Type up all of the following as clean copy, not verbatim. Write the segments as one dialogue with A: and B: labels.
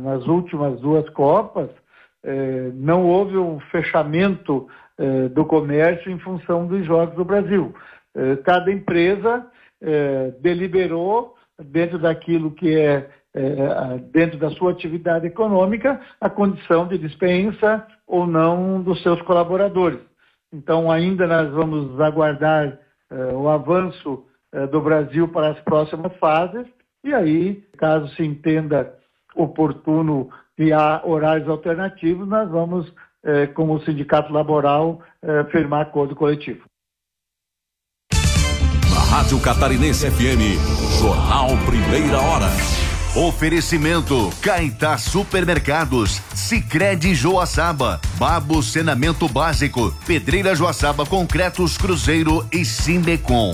A: nas últimas 2 Copas, não houve um fechamento do comércio em função dos Jogos do Brasil. Cada empresa deliberou, dentro daquilo que dentro da sua atividade econômica, a condição de dispensa ou não dos seus colaboradores. Então, ainda nós vamos aguardar o avanço do Brasil para as próximas fases, e aí, caso se entenda oportuno criar horários alternativos, nós vamos, como sindicato laboral, firmar acordo coletivo.
B: Na Rádio Catarinense FM, Jornal Primeira Hora.
C: Oferecimento Caetá Supermercados, Sicredi Joaçaba, Babo Saneamento Básico, Pedreira Joaçaba Concretos Cruzeiro e Sindecom.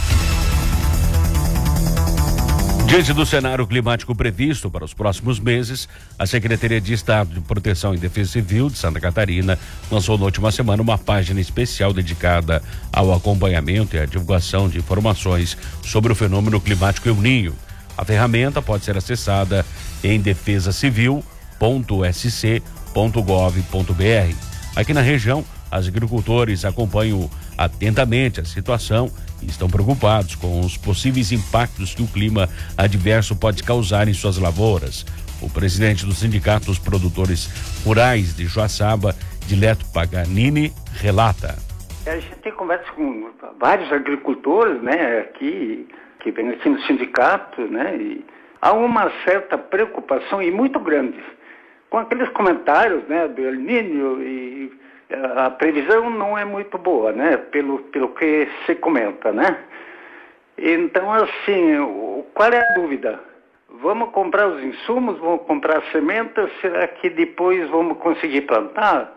D: Diante do cenário climático previsto para os próximos meses, a Secretaria de Estado de Proteção e Defesa Civil de Santa Catarina lançou na última semana uma página especial dedicada ao acompanhamento e à divulgação de informações sobre o fenômeno climático El Niño. A ferramenta pode ser acessada em defesacivil.sc.gov.br. Aqui na região, os agricultores acompanham atentamente a situação e estão preocupados com os possíveis impactos que o clima adverso pode causar em suas lavouras. O presidente do Sindicato dos Produtores Rurais de Joaçaba, Dileto Paganini, relata.
E: A gente conversa com vários agricultores, né, aqui, que vem aqui no sindicato, né, e há uma certa preocupação e muito grande com aqueles comentários, né, do El Niño, e a previsão não é muito boa, né, pelo que se comenta, né. Então, assim, qual é a dúvida? Vamos comprar os insumos, vamos comprar sementes, será que depois vamos conseguir plantar?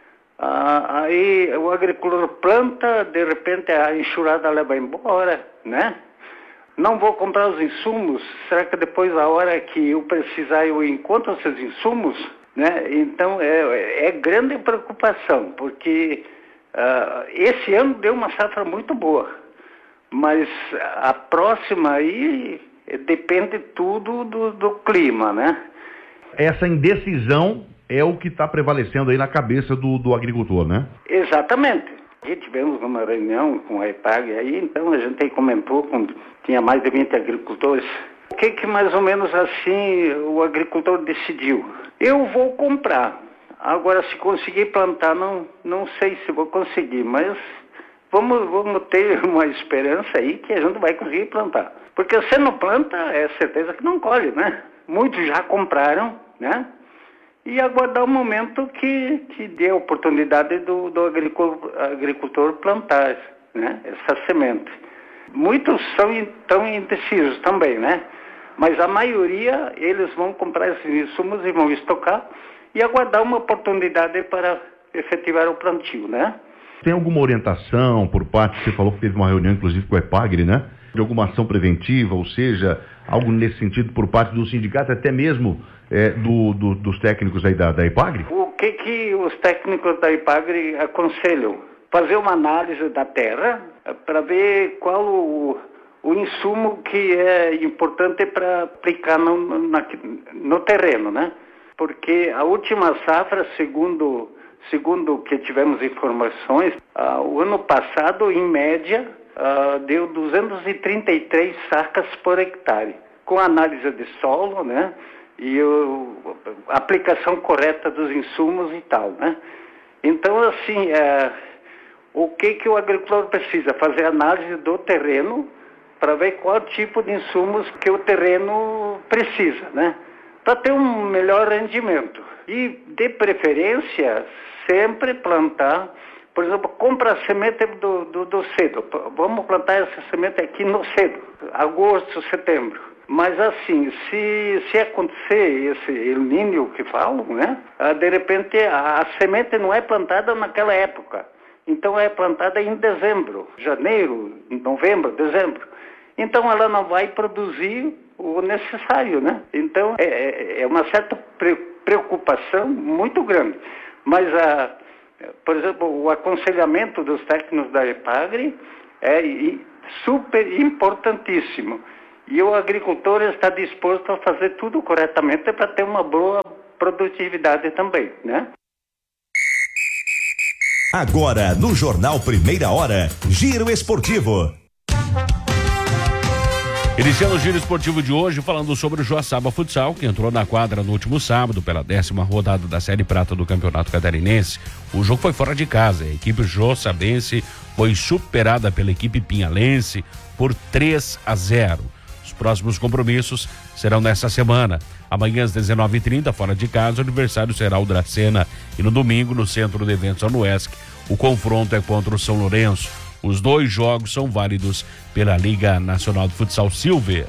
E: Aí o agricultor planta, de repente a enxurrada leva embora, né? Não vou comprar os insumos, será que depois, a hora que eu precisar, eu encontro esses insumos? Né? Então, é grande preocupação, porque esse ano deu uma safra muito boa, mas a próxima aí depende tudo do clima, né?
F: Essa indecisão é o que está prevalecendo aí na cabeça do agricultor, né?
E: Exatamente. A gente tivemos uma reunião com a EPAG aí, então a gente comentou, tinha mais de 20 agricultores. O que mais ou menos assim o agricultor decidiu? Eu vou comprar. Agora, se conseguir plantar, não sei se vou conseguir, mas vamos ter uma esperança aí que a gente vai conseguir plantar. Porque se não planta, é certeza que não colhe, né? Muitos já compraram, né? E aguardar o momento que dê a oportunidade do agricultor plantar, né, essa semente. Muitos tão indecisos também, né? Mas a maioria, eles vão comprar esses insumos e vão estocar e aguardar uma oportunidade para efetivar o plantio, né?
F: Tem alguma orientação por parte, você falou que teve uma reunião inclusive com a EPAGRE, né? De alguma ação preventiva, ou seja, algo nesse sentido por parte do sindicato, até mesmo dos técnicos aí da EPAGRE?
E: O que os técnicos da EPAGRE aconselham? Fazer uma análise da terra para ver qual o insumo que é importante para aplicar no terreno, né? Porque a última safra, segundo que tivemos informações, o ano passado, em média, deu 233 sacas por hectare, com análise de solo, né? E a aplicação correta dos insumos e tal, né? Então, assim, o que o agricultor precisa? Fazer análise do terreno para ver qual tipo de insumos que o terreno precisa, né? Para ter um melhor rendimento. E, de preferência, sempre plantar, por exemplo, compra a semente do cedo. Vamos plantar essa semente aqui no cedo, agosto, setembro. Mas assim, se acontecer esse El Niño que falam, né? De repente a semente não é plantada naquela época. Então é plantada em dezembro, janeiro, novembro, dezembro. Então ela não vai produzir o necessário, né? Então é uma certa preocupação muito grande. Mas, por exemplo, o aconselhamento dos técnicos da EPAGRE é super importantíssimo. E o agricultor está disposto a fazer tudo corretamente para ter uma boa produtividade também, né?
B: Agora, no Jornal Primeira Hora, Giro Esportivo.
D: Iniciando o Giro Esportivo de hoje, falando sobre o Joaçaba Futsal, que entrou na quadra no último sábado pela 10ª rodada da Série Prata do Campeonato Catarinense. O jogo foi fora de casa. A equipe joaçabense foi superada pela equipe pinhalense por 3-0. Os próximos compromissos serão nessa semana. Amanhã às 19h30, fora de casa, o adversário será o Dracena. E no domingo, no Centro de Eventos Anuesc, o confronto é contra o São Lourenço. Os 2 jogos são válidos pela Liga Nacional de Futsal Silver.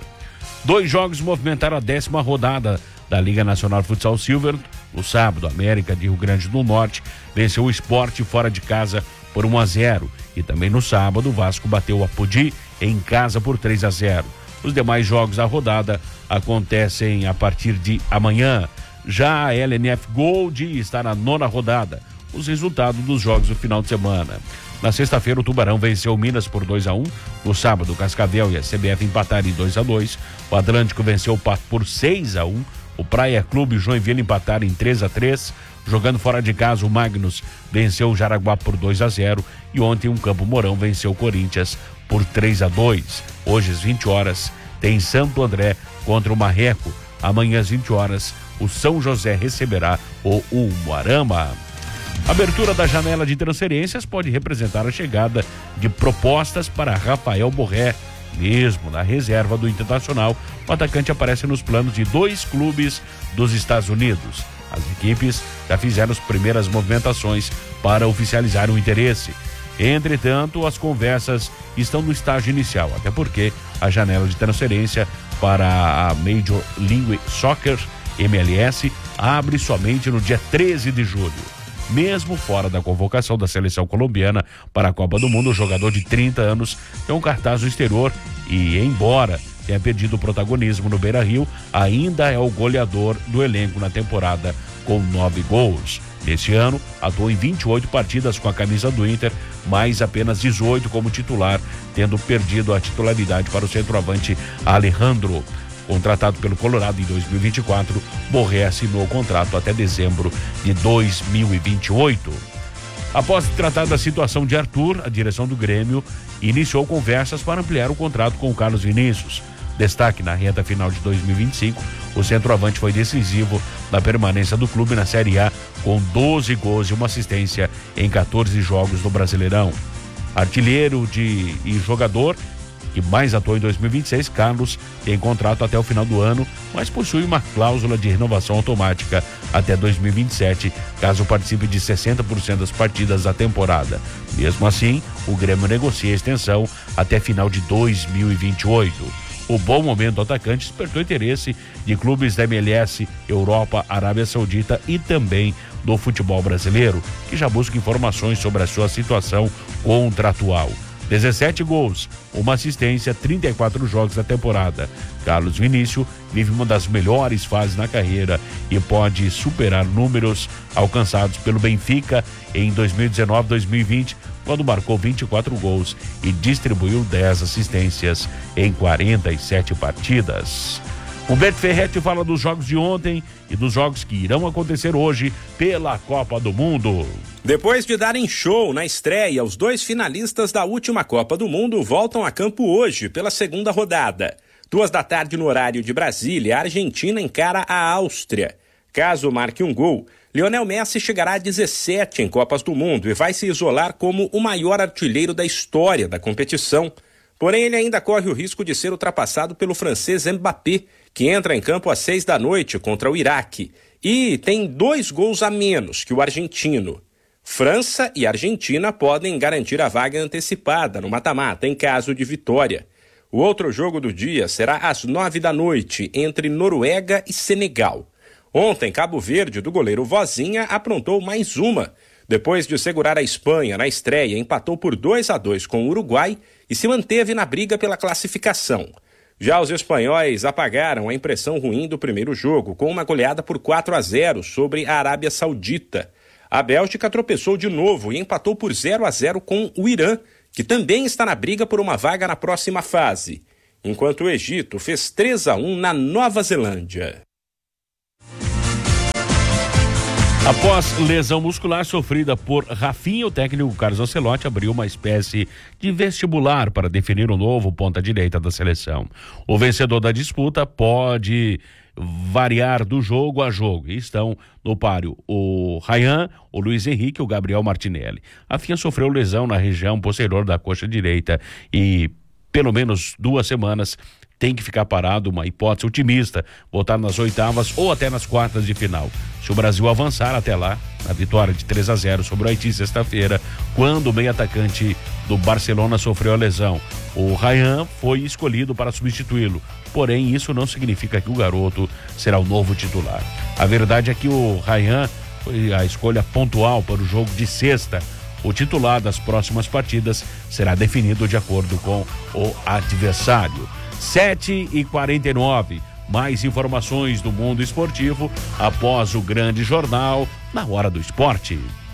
D: 2 jogos movimentaram a 10ª rodada da Liga Nacional de Futsal Silver. No sábado, a América de Rio Grande do Norte venceu o Sport fora de casa por 1-0. E também no sábado, o Vasco bateu o Apodi em casa por 3-0. Os demais jogos da rodada acontecem a partir de amanhã. Já a LNF Gold está na 9ª rodada. Os resultados dos jogos do final de semana. Na sexta-feira, o Tubarão venceu o Minas por 2-1. No sábado, o Cascavel e a CBF empataram em 2-2. O Atlântico venceu o Pato por 6-1. O Praia Clube e o Joinville empataram em 3-3. Jogando fora de casa, o Magnus venceu o Jaraguá por 2-0. E ontem, o Campo Mourão venceu o Corinthians por 3-2. Hoje, às 20 horas, tem Santo André contra o Marreco. Amanhã, às 20 horas, o São José receberá o Umuarama. A abertura da janela de transferências pode representar a chegada de propostas para Rafael Borré. Mesmo na reserva do Internacional, o atacante aparece nos planos de 2 clubes dos Estados Unidos. As equipes já fizeram as primeiras movimentações para oficializar o interesse. Entretanto, as conversas estão no estágio inicial, até porque a janela de transferência para a Major League Soccer, MLS, abre somente no dia 13 de julho. Mesmo fora da convocação da seleção colombiana para a Copa do Mundo, o jogador de 30 anos tem um cartaz no exterior e, embora tenha perdido o protagonismo no Beira-Rio, ainda é o goleador do elenco na temporada com 9 gols. Neste ano, atuou em 28 partidas com a camisa do Inter, mas apenas 18 como titular, tendo perdido a titularidade para o centroavante Alejandro. Contratado pelo Colorado em 2024, Borré assinou o contrato até dezembro de 2028. Após tratar da situação de Arthur, a direção do Grêmio iniciou conversas para ampliar o contrato com o Carlos Vinícius. Destaque na reta final de 2025, o centroavante foi decisivo na permanência do clube na Série A, com 12 gols e uma assistência em 14 jogos no Brasileirão. Artilheiro e jogador que mais atuou em 2026, Carlos tem contrato até o final do ano, mas possui uma cláusula de renovação automática até 2027, caso participe de 60% das partidas da temporada. Mesmo assim, o Grêmio negocia a extensão até final de 2028. O bom momento do atacante despertou interesse de clubes da MLS, Europa, Arábia Saudita e também do futebol brasileiro, que já busca informações sobre a sua situação contratual. 17 gols, uma assistência, 34 jogos da temporada. Carlos Vinícius vive uma das melhores fases na carreira e pode superar números alcançados pelo Benfica em 2019-2020, quando marcou 24 gols e distribuiu 10 assistências em 47 partidas. Humberto Ferretti fala dos jogos de ontem e dos jogos que irão acontecer hoje pela Copa do Mundo.
G: Depois de darem show na estreia, os 2 finalistas da última Copa do Mundo voltam a campo hoje pela segunda rodada. 14h no horário de Brasília, a Argentina encara a Áustria. Caso marque um gol, Lionel Messi chegará a 17 em Copas do Mundo e vai se isolar como o maior artilheiro da história da competição. Porém, ele ainda corre o risco de ser ultrapassado pelo francês Mbappé, que entra em campo às 18h contra o Iraque e tem 2 gols a menos que o argentino. França e Argentina podem garantir a vaga antecipada no mata-mata em caso de vitória. O outro jogo do dia será às 21h entre Noruega e Senegal. Ontem, Cabo Verde, do goleiro Vozinha, aprontou mais uma. Depois de segurar a Espanha na estreia, empatou por 2-2 com o Uruguai e se manteve na briga pela classificação. Já os espanhóis apagaram a impressão ruim do primeiro jogo, com uma goleada por 4-0 sobre a Arábia Saudita. A Bélgica tropeçou de novo e empatou por 0-0 com o Irã, que também está na briga por uma vaga na próxima fase. enquanto o Egito fez 3-1 na Nova Zelândia.
D: Após lesão muscular sofrida por Rafinha, o técnico Carlos Ancelotti abriu uma espécie de vestibular para definir o novo ponta-direita da seleção. O vencedor da disputa pode variar do jogo a jogo. E estão no páreo o Ryan, o Luiz Henrique e o Gabriel Martinelli. Rafinha sofreu lesão na região posterior da coxa direita e pelo menos 2 semanas tem que ficar parado, uma hipótese otimista, voltar nas oitavas ou até nas quartas de final. Se o Brasil avançar até lá, na vitória de 3-0 sobre o Haiti sexta-feira, quando o meio-atacante do Barcelona sofreu a lesão, o Ryan foi escolhido para substituí-lo. Porém, isso não significa que o garoto será o novo titular. A verdade é que o Ryan foi a escolha pontual para o jogo de sexta. O titular das próximas partidas será definido de acordo com o adversário. 7h49. Mais informações do mundo esportivo após o grande jornal na Hora do Esporte.